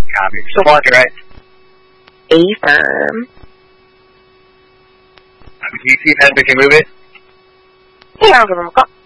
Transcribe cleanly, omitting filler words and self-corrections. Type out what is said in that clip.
Copy. Still market, right? Affirm. Do you see if we can move it? Yeah, I'll give him a call.